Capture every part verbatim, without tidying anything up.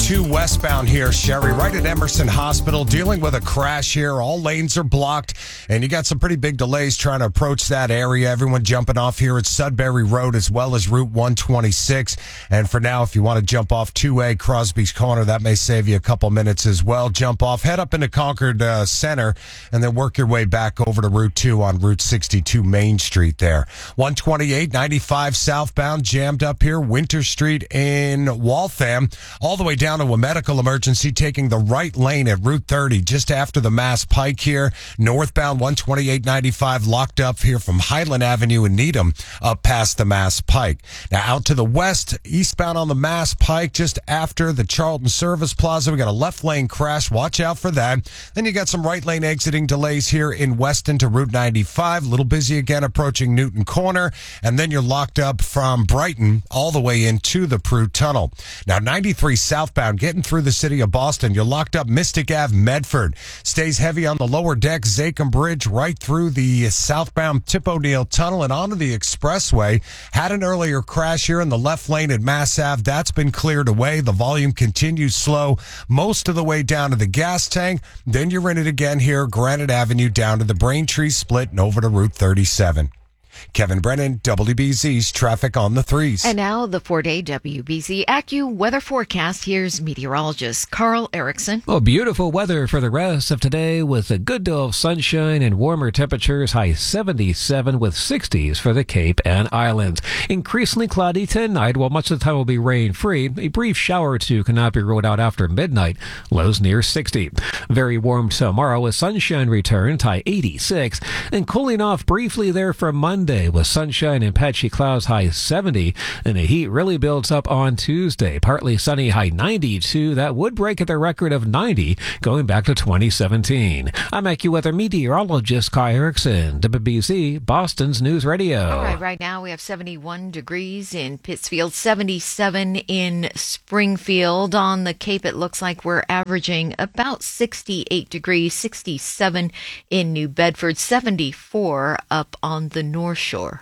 two westbound here, Sherry, right at Emerson Hospital, dealing with a crash here. All lanes are blocked, and you got some pretty big delays trying to approach that area. Everyone jumping off here at Sudbury Road as well as Route one twenty-six. And for now, if you want to jump off two A Crosby's Corner, that may save you a couple minutes as well. Jump off, head up into Concord uh, Center, and then work your way back over to Route two on Route sixty-two Main Street there. one twenty-eight ninety-five southbound, jammed up here, Winter Street in Waltham, all the way down to a medical emergency, taking the right lane at Route thirty, just after the Mass Pike here. Northbound one twenty-eight ninety-five locked up here from Highland Avenue in Needham up past the Mass Pike. Now out to the west, eastbound on the Mass Pike, just after the Charlton Service Plaza, we got a left lane crash. Watch out for that. Then you got some right lane exiting delays here in Weston to Route ninety-five. A little busy again approaching Newton Corner. And then you're locked up from Brighton all the way into the Prue Tunnel. Now ninety-three southbound, getting through the city of Boston. You're locked up Mystic Avenue, Medford. Stays heavy on the lower deck, Zachem Bridge, right through the southbound Tip O'Neill Tunnel and onto the expressway. Had an earlier crash here in the left lane at Mass Ave. That's been cleared away. The volume continues slow most of the way down to the gas tank. Then you're in it again here, Granite Avenue, down to the Braintree Split and over to Route thirty-seven. Kevin Brennan, W B Z's Traffic on the Threes. And now the four-day W B Z AccuWeather forecast. Here's meteorologist Carl Erickson. Well, beautiful weather for the rest of today with a good deal of sunshine and warmer temperatures, high seventy-seven with sixties for the Cape and Islands. Increasingly cloudy tonight, while much of the time will be rain-free. A brief shower or two cannot be ruled out after midnight, lows near sixty. Very warm tomorrow with sunshine returns, high eighty-six, and cooling off briefly there for Monday. With sunshine and patchy clouds, high seventy, and the heat really builds up on Tuesday. Partly sunny, high ninety-two. That would break at the record of ninety going back to twenty seventeen. I'm AccuWeather meteorologist Kai Erickson, W B Z, Boston's News Radio. All right, right now we have seventy-one degrees in Pittsfield, seventy-seven in Springfield. On the Cape, it looks like we're averaging about sixty-eight degrees, sixty-seven in New Bedford, seventy-four up on the North Shore.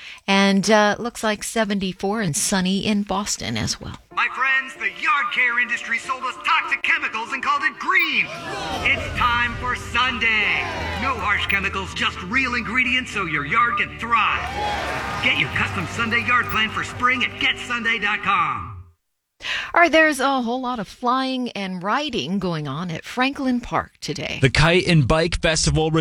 And uh, looks like seventy-four and sunny in Boston as well. My friends, the yard care industry sold us toxic chemicals and called it green. It's time for Sunday. No harsh chemicals, just real ingredients so your yard can thrive. Get your custom Sunday yard plan for spring at get sunday dot com. All right, there's a whole lot of flying and riding going on at Franklin Park today. The Kite and Bike Festival